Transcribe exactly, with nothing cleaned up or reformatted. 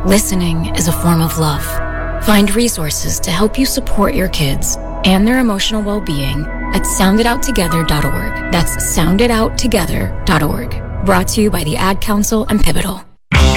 Listening is a form of love. Find resources to help you support your kids and their emotional well-being at sound it out together dot org. That's sound it out together dot org. Brought to you by the Ad Council and Pivotal.